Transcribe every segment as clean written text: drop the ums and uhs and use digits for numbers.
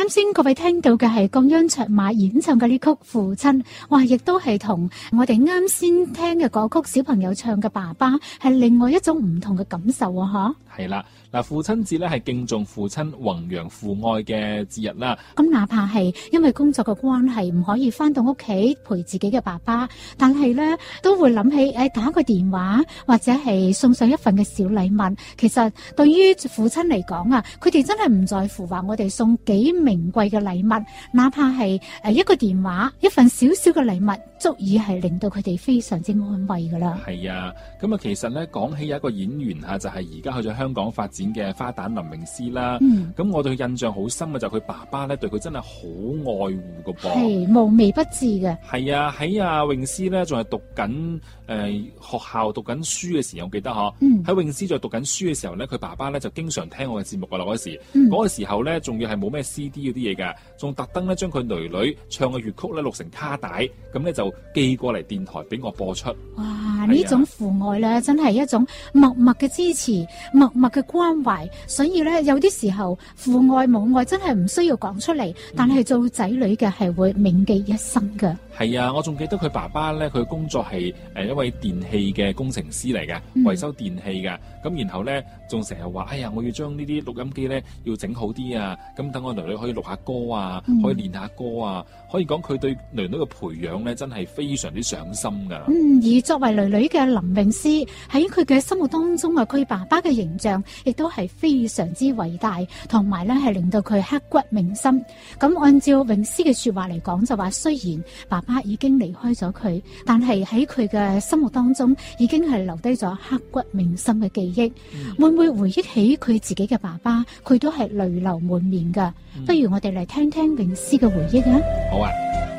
啱先各位聽到嘅係降央卓瑪演唱嘅呢曲《父親》，哇，亦都係同我哋啱先聽嘅歌曲小朋友唱嘅爸爸係另外一種唔同嘅感受啊！ 係啦，嗱，父親節咧係敬重父親、弘揚父愛嘅節日啦。 咁哪怕係因為工作嘅關係唔可以翻到屋企陪自己嘅爸爸，但係咧都會諗起打個電話或者係送上一份嘅小禮物。其實對於父親嚟講啊，佢哋真係唔在乎話我哋送幾名貴嘅禮物，哪怕係一個電話、一份小小嘅禮物，足以係令到佢哋非常之安慰噶啦。 係啊，咁啊，其實咧講起有一個演員吓，就係而家去咗香港發展嘅花旦林詠詩啦。咁我對佢印象好深嘅就係佢爸爸咧對佢真係好愛護噶噃， 係無微不至嘅。 係啊，喺阿詠詩咧仲係讀緊學校讀緊書嘅時候，我記得嗬。喺詠詩在讀緊書嘅時候咧，佢爸爸咧就經常聽我嘅節目噶啦。嗰時嗰個時候咧，仲要係冇咩 CD 嗰啲嘢㗎，仲特登咧將佢囡囡唱嘅粵曲咧錄成卡帶，咁咧就寄過嚟電台俾我播出。 哇！呢種父愛咧，真係一種默默嘅支持、默默嘅關懷。所以咧，有啲時候父愛母愛真係唔需要講出嚟，但係做仔女嘅係會銘記一生㗎。 係啊，我仲記得佢爸爸咧，佢工作係一位電器嘅工程師嚟嘅，維修電器嘅。咁然後咧，仲成日話：哎呀，我要將呢啲錄音機咧要整好啲啊！咁等我囡囡可以錄下歌啊，可以練下歌啊。可以講佢對囡囡嘅培養咧，真係非常之上心㗎。 而作為囡囡嘅林詠詩喺佢嘅心目當中啊，佢爸爸嘅形象亦都係非常之偉大，同埋咧係令到佢刻骨銘心。咁按照詠詩嘅說話嚟講，就話雖然爸爸已經離開咗佢，但係喺佢嘅心目當中已經係留低咗刻骨銘心嘅記憶。會唔會回憶起佢自己嘅爸爸，佢都係淚流滿面㗎？不如我哋嚟聽聽詠詩嘅回憶啊！ 好啊。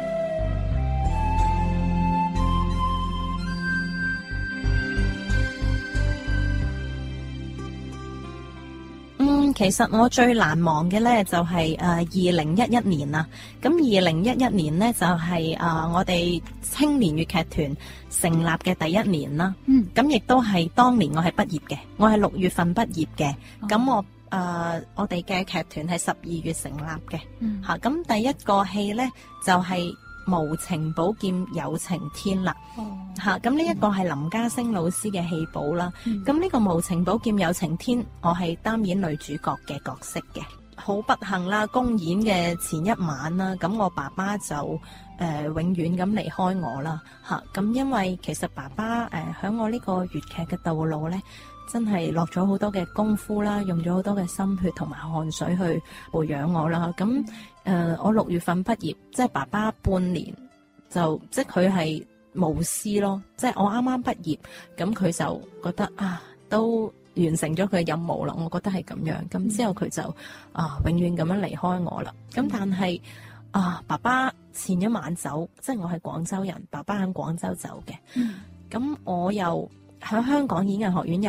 其實我最難忘嘅咧就係2011年啦。咁2011年呢，就係我哋青年粵劇團成立嘅第一年啦。咁亦都係當年我係畢業嘅，我係6月份畢業嘅。咁我哋嘅劇團係12月成立嘅。咁第一個戲咧就係無情寶劍有情天啦。咁呢一個係林家聲老師嘅戲寶啦。咁呢個無情寶劍有情天，我係擔演女主角嘅角色嘅。好不幸啦，公演嘅前一晚啦，咁我爸爸就永遠咁離開我啦。咁因為其實爸爸喺我呢個粵劇嘅道路咧，真係落咗好多嘅功夫啦，用咗好多嘅心血同埋汗水去培養我啦。咁我6月份畢業，即係爸爸半年就即係佢係無私咯。即係我啱啱畢業，咁佢就覺得都完成咗佢嘅任務啦。我覺得係咁樣。咁之後佢就永遠咁樣離開我啦。咁但係爸爸前一晚走，即係我係廣州人，爸爸喺廣州走嘅。咁我又喺香港演藝學院又